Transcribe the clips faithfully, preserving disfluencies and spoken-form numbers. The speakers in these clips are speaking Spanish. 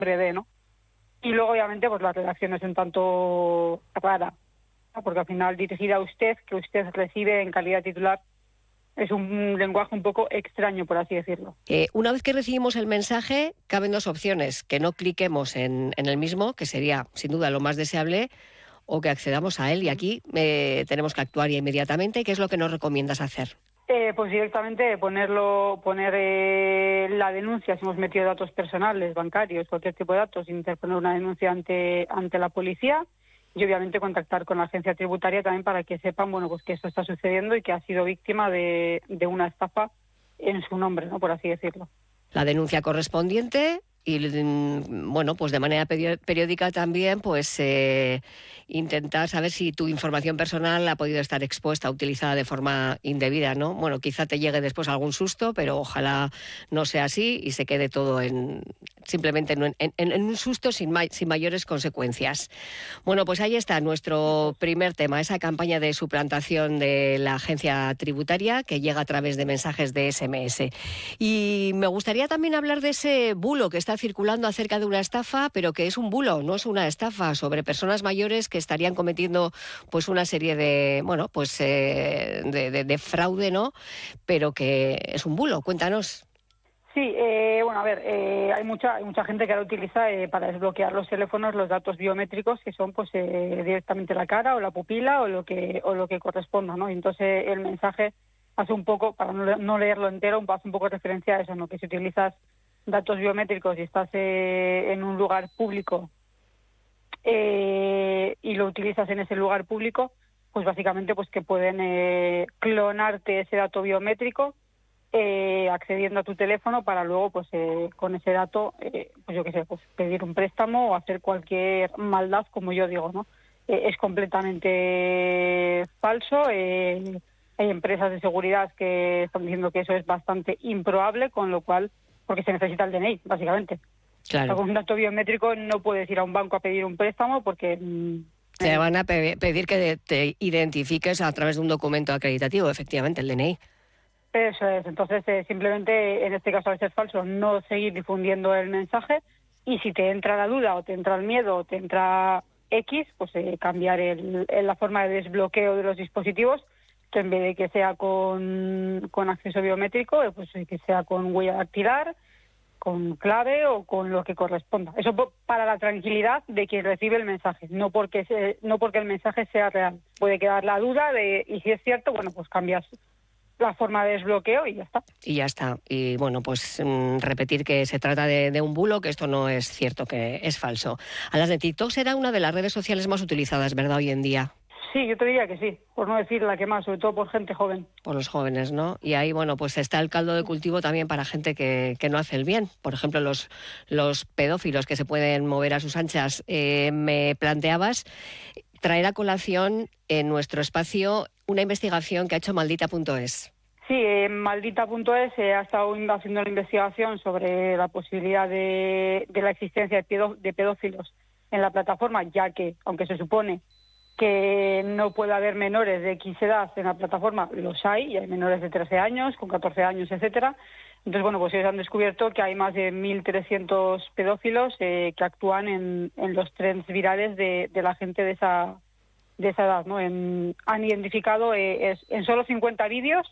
breve, ¿no? Y luego, obviamente, pues la redacción es un tanto rara, ¿no? Porque al final dirigida a usted, que usted recibe en calidad titular, es un lenguaje un poco extraño, por así decirlo. Eh, una vez que recibimos el mensaje, caben dos opciones: que no cliquemos en, en el mismo, que sería sin duda lo más deseable, o que accedamos a él. Y aquí eh, tenemos que actuar ya inmediatamente. ¿Qué es lo que nos recomiendas hacer? Eh, pues directamente ponerlo, poner eh, la denuncia si hemos metido datos personales, bancarios, cualquier tipo de datos, interponer una denuncia ante ante la policía. Y obviamente contactar con la agencia tributaria también para que sepan, bueno, pues que esto está sucediendo y que ha sido víctima de, de una estafa en su nombre, ¿no? Por así decirlo. La denuncia correspondiente y, bueno, pues de manera periódica también, pues eh, intentar saber si tu información personal ha podido estar expuesta, utilizada de forma indebida, ¿no? Bueno, quizá te llegue después algún susto, pero ojalá no sea así y se quede todo en simplemente en, en, en un susto sin, may, sin mayores consecuencias. Bueno, pues ahí está nuestro primer tema, esa campaña de suplantación de la agencia tributaria que llega a través de mensajes de ese eme ese. Y me gustaría también hablar de ese bulo que está circulando acerca de una estafa, pero que es un bulo, no es una estafa, sobre personas mayores que estarían cometiendo pues una serie de, bueno, pues eh, de, de, de fraude, ¿no? Pero que es un bulo. Cuéntanos. Sí, eh, bueno, a ver, eh, hay mucha hay mucha gente que ahora utiliza eh, para desbloquear los teléfonos los datos biométricos que son pues eh, directamente la cara o la pupila o lo que o lo que corresponda, ¿no? Y entonces el mensaje hace un poco, para no, no leerlo entero, hace un poco referencia a eso, ¿no? Que si utilizas datos biométricos y estás eh, en un lugar público eh, y lo utilizas en ese lugar público, pues básicamente pues que pueden eh, clonarte ese dato biométrico Eh, accediendo a tu teléfono para luego, pues eh, con ese dato, eh, pues yo qué sé, pues pedir un préstamo o hacer cualquier maldad, como yo digo, ¿no? Eh, es completamente falso. Eh, hay empresas de seguridad que están diciendo que eso es bastante improbable, con lo cual, porque se necesita el de ene i, básicamente. Claro. Con un dato biométrico no puedes ir a un banco a pedir un préstamo porque mmm, te van a pe- pedir que te identifiques a través de un documento acreditativo, efectivamente, el de ene i. Eso es, entonces eh, simplemente en este caso al ser falso no seguir difundiendo el mensaje y si te entra la duda o te entra el miedo o te entra X, pues eh, cambiar el, el, la forma de desbloqueo de los dispositivos, que en vez de que sea con, con acceso biométrico, eh, pues eh, que sea con huella dactilar, con clave o con lo que corresponda. Eso para la tranquilidad de quien recibe el mensaje, no porque se, no porque el mensaje sea real. Puede quedar la duda de, y si es cierto, bueno, pues cambias la forma de desbloqueo y ya está. Y ya está. Y bueno, pues mmm, repetir que se trata de, de un bulo, que esto no es cierto, que es falso. A las de TikTok será una de las redes sociales más utilizadas, ¿verdad?, hoy en día. Sí, yo te diría que sí, por no decir la que más, sobre todo por gente joven. Por los jóvenes, ¿no? Y ahí, bueno, pues está el caldo de cultivo también para gente que, que no hace el bien. Por ejemplo, los, los pedófilos que se pueden mover a sus anchas. Eh, me planteabas traer a colación en nuestro espacio una investigación que ha hecho maldita punto es. Sí, en maldita punto es eh, ha estado haciendo la investigación sobre la posibilidad de, de la existencia de, pedó, de pedófilos en la plataforma, ya que, aunque se supone que no puede haber menores de X edad en la plataforma, los hay, y hay menores de trece años, con catorce años, etcétera. Entonces, bueno, pues ellos han descubierto que hay más de mil trescientos pedófilos eh, que actúan en, en los trends virales de, de la gente de esa de esa edad, ¿no? En, han identificado eh, es, en solo cincuenta vídeos,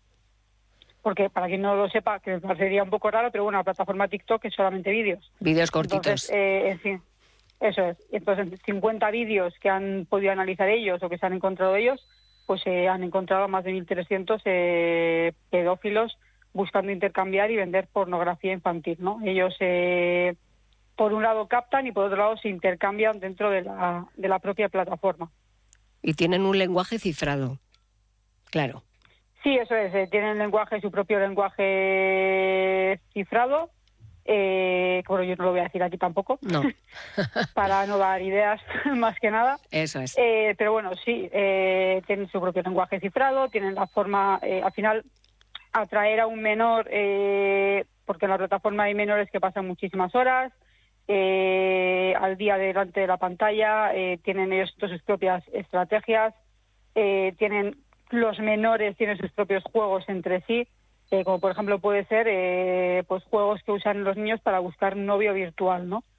porque para quien no lo sepa, que me parecería un poco raro, pero bueno, la plataforma TikTok es solamente vídeos. Vídeos cortitos. Entonces, eh, en fin, eso es. Entonces, cincuenta vídeos que han podido analizar ellos o que se han encontrado ellos, pues eh, han encontrado más de mil trescientos eh, pedófilos buscando intercambiar y vender pornografía infantil, ¿no? Ellos, eh, por un lado, captan y por otro lado se intercambian dentro de la, de la propia plataforma. Y tienen un lenguaje cifrado, claro. Sí, eso es, eh, tienen lenguaje, su propio lenguaje cifrado, eh, bueno, yo no lo voy a decir aquí tampoco, no. para no dar ideas más que nada. Eso es. Eh, pero bueno, sí, eh, tienen su propio lenguaje cifrado, tienen la forma, eh, al final, atraer a un menor, eh, porque en la plataforma hay menores que pasan muchísimas horas, eh, al día delante de la pantalla, eh, tienen ellos sus propias estrategias, eh, tienen los menores tienen sus propios juegos entre sí, eh, como por ejemplo puede ser eh, pues juegos que usan los niños para buscar novio virtual, ¿no?